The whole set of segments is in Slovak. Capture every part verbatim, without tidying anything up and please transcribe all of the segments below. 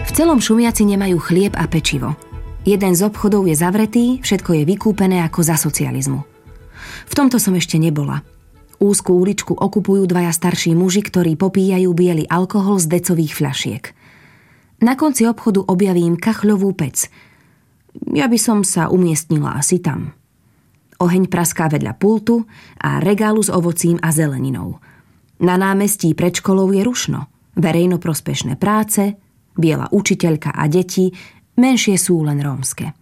V celom Šumiaci nemajú chlieb a pečivo. Jeden z obchodov je zavretý, všetko je vykúpené ako za socializmu. V tomto som ešte nebola. Úzkú uličku okupujú dvaja starší muži, ktorí popíjajú biely alkohol z decových fľašiek. Na konci obchodu objavím kachľovú pec. Ja by som sa umiestnila asi tam. Oheň praská vedľa pultu a regálu s ovocím a zeleninou. Na námestí pred školou je rušno. Verejnoprospešné práce, biela učiteľka a deti, menšie sú len rómske.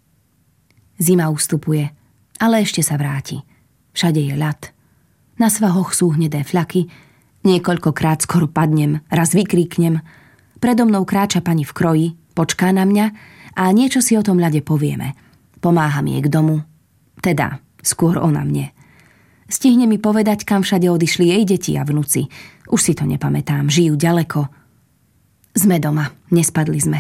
Zima ustupuje, ale ešte sa vráti. Všade je ľad. Na svahoch sú hnedé fľaky, niekoľkokrát skoro padnem, raz vykríknem. Predo mnou kráča pani v kroji, počká na mňa a niečo si o tom ľade povieme. Pomáham jej k domu, teda skôr ona mne. Stihne mi povedať, kam všade odišli jej deti a vnuci. Už si to nepamätám, žijú ďaleko. Sme doma, nespadli sme.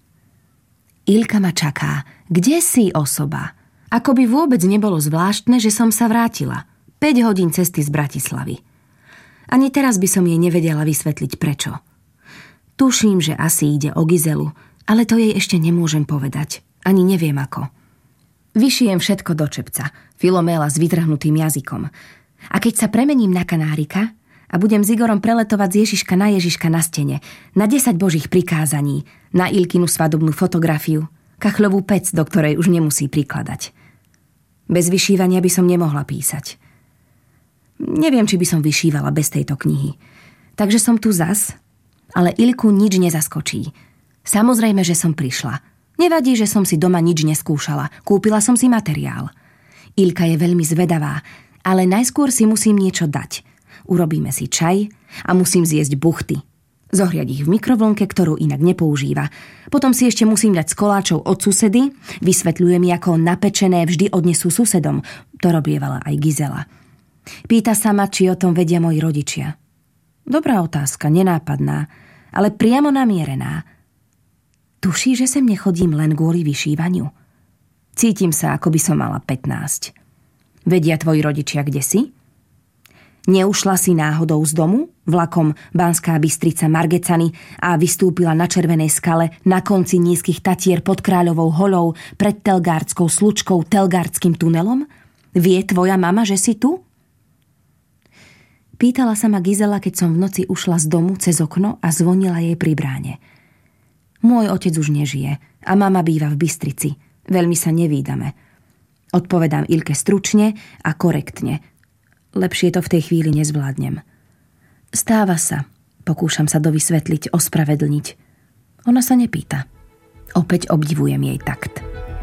Ilka ma čaká. Kde si, osoba? Ako by vôbec nebolo zvláštne, že som sa vrátila. päť hodín cesty z Bratislavy. Ani teraz by som jej nevedela vysvetliť prečo. Tuším, že asi ide o Gizelu, ale to jej ešte nemôžem povedať. Ani neviem ako. Vyšijem všetko do čepca, Filoméla s vytrhnutým jazykom. A keď sa premením na kanárika a budem s Igorom preletovať z Ježiška na Ježiška na stene, na desať božích prikázaní, na Ilkinu svadobnú fotografiu, kachľovú pec, do ktorej už nemusí prikladať. Bez vyšívania by som nemohla písať. Neviem, či by som vyšívala bez tejto knihy. Takže som tu zas, ale Ilku nič nezaskočí. Samozrejme, že som prišla. Nevadí, že som si doma nič neskúšala. Kúpila som si materiál. Ilka je veľmi zvedavá, ale najskôr si musím niečo dať. Urobíme si čaj a musím zjesť buchty. Zohriať ich v mikrovlnke, ktorú inak nepoužíva. Potom si ešte musím dať z koláčov od susedy. Vysvetľuje mi, ako napečené vždy odnesú susedom. To robievala aj Gizela. Pýta sa ma, či o tom vedia moji rodičia. Dobrá otázka, nenápadná, ale priamo namierená. Tuší, že sem nechodím len kvôli vyšívaniu? Cítim sa, ako by som mala pätnásť. Vedia tvoji rodičia, kde si? Neušla si náhodou z domu, vlakom Banská Bystrica Margecany a vystúpila na Červenej skale na konci nízkych Tatier pod Kráľovou holou pred Telgárdskou slučkou Telgárdským tunelom? Vie tvoja mama, že si tu? Pýtala sa ma Gizela, keď som v noci ušla z domu cez okno a zvonila jej pri bráne. Môj otec už nežije a mama býva v Bystrici. Veľmi sa nevídame. Odpovedám Ilke stručne a korektne. Lepšie to v tej chvíli nezvládnem. Stáva sa. Pokúšam sa dovysvetliť, ospravedlniť. Ona sa nepýta. Opäť obdivujem jej takt.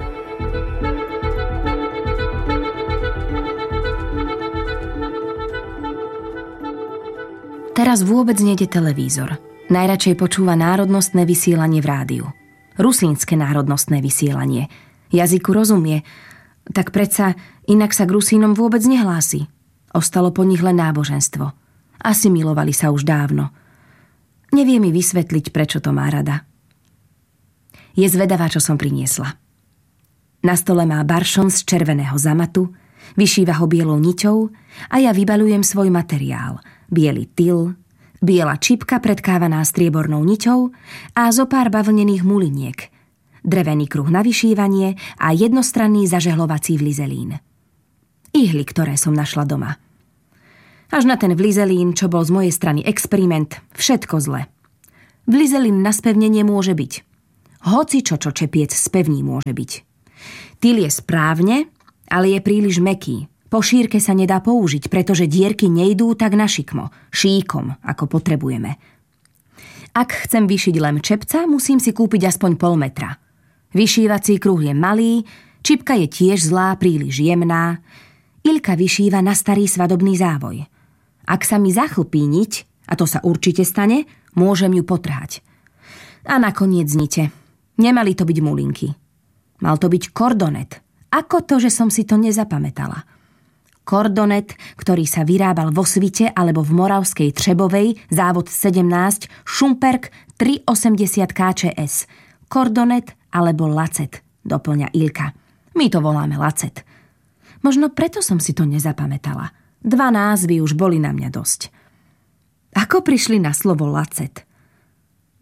Teraz vôbec nejde televízor. Najradšej počúva národnostné vysielanie v rádiu. Rusínske národnostné vysielanie. Jazyku rozumie, tak predsa inak sa k Rusínom vôbec nehlási. Ostalo po nich len náboženstvo. Asimilovali sa už dávno. Nevie mi vysvetliť, prečo to má rada. Je zvedavá, čo som priniesla. Na stole má baršon z červeného zamatu, vyšíva ho bielou niťou a ja vybaľujem svoj materiál. Biely tyl, biela čipka predkávaná striebornou niťou a zo pár bavlnených muliniek, drevený kruh na vyšívanie a jednostranný zažehlovací vlizelín. Ihly, ktoré som našla doma. Až na ten vlizelín, čo bol z mojej strany experiment, všetko zle. Vlizelín na spevnenie môže byť. Hoci čo, čo čepiec spevní môže byť. Tyl je správne, ale je príliš mäkký. Po šírke sa nedá použiť, pretože dierky nejdú tak na šikmo, šíkom, ako potrebujeme. Ak chcem vyšiť len čepca, musím si kúpiť aspoň pol metra. Vyšívací kruh je malý, čipka je tiež zlá, príliš jemná. Ilka vyšíva na starý svadobný závoj. Ak sa mi zachlpí niť, a to sa určite stane, môžem ju potrhať. A nakoniec znite. Nemali to byť mulinky. Mal to byť kordonet. Ako to, že som si to nezapamätala? Kordonet, ktorý sa vyrábal vo Svite alebo v Moravskej Třebovej, závod sedemnásť, Šumperk tri osemdesiat ká čé es. Kordonet alebo lacet, doplňa Ilka. My to voláme lacet. Možno preto som si to nezapamätala. Dva názvy už boli na mňa dosť. Ako prišli na slovo lacet?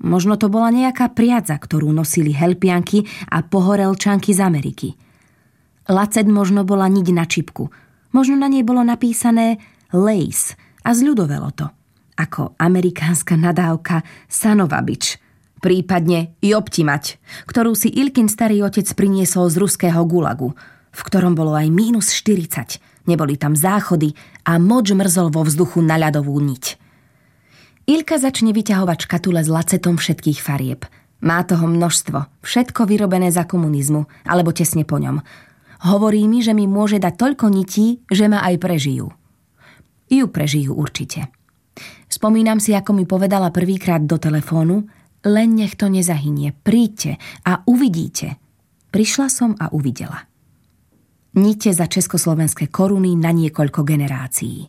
Možno to bola nejaká priadza, ktorú nosili helpianky a pohorelčanky z Ameriky. Lacet možno bola niť na čipku. Možno na nej bolo napísané lace a zľudovelo to. Ako amerikánska nadávka sanovabič. Prípadne jobtimať, ktorú si Ilkin starý otec priniesol z ruského gulagu, v ktorom bolo aj mínus štyridsať. Neboli tam záchody a moč mrzol vo vzduchu na ľadovú niť. Ilka začne vyťahovať škatule s lacetom všetkých farieb. Má toho množstvo, všetko vyrobené za komunizmu, alebo tesne po ňom. Hovorí mi, že mi môže dať toľko nití, že ma aj prežijú. Ju prežijú určite. Spomínam si, ako mi povedala prvýkrát do telefónu, len nech to nezahynie, príďte a uvidíte. Prišla som a uvidela. Nite za československé koruny na niekoľko generácií.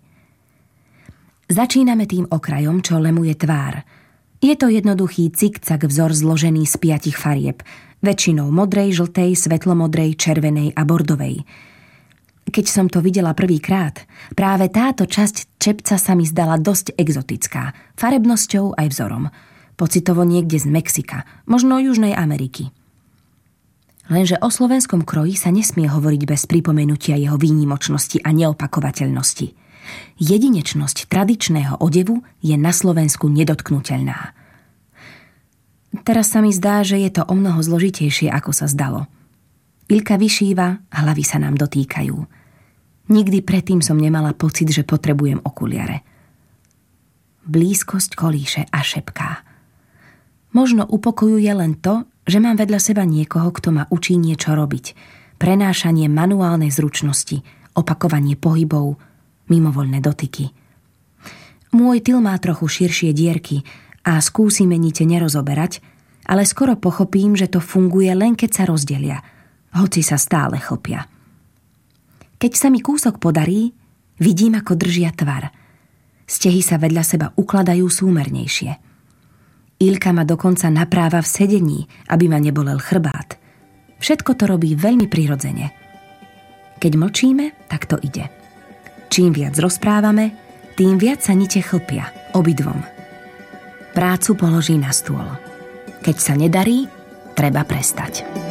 Začíname tým okrajom, čo lemuje tvár. Je to jednoduchý cikcak vzor zložený z piatich farieb, väčšinou modrej, žltej, svetlomodrej, červenej a bordovej. Keď som to videla prvýkrát, práve táto časť čepca sa mi zdala dosť exotická, farebnosťou aj vzorom. Pocitovo niekde z Mexika, možno Južnej Ameriky. Lenže o slovenskom kroji sa nesmie hovoriť bez pripomenutia jeho výnimočnosti a neopakovateľnosti. Jedinečnosť tradičného odevu je na Slovensku nedotknuteľná. Teraz sa mi zdá, že je to omnoho zložitejšie, ako sa zdalo. Ilka vyšíva, hlavy sa nám dotýkajú. Nikdy predtým som nemala pocit, že potrebujem okuliare. Blízkosť kolíše a šepká. Možno upokojuje len to, že mám vedľa seba niekoho, kto ma učí niečo robiť. Prenášanie manuálnej zručnosti, opakovanie pohybov, mimovoľné dotyky. Môj tyl má trochu širšie dierky a skúsime nite nerozoberať, ale skoro pochopím, že to funguje len keď sa rozdelia, hoci sa stále chlpia. Keď sa mi kúsok podarí, vidím, ako držia tvar. Stehy sa vedľa seba ukladajú súmernejšie. Ilka ma dokonca napráva v sedení, aby ma nebolel chrbát. Všetko to robí veľmi prirodzene. Keď mlčíme, tak to ide. Čím viac rozprávame, tým viac sa nite chlpia, obidvom. Prácu položí na stôl. Keď sa nedarí, treba prestať.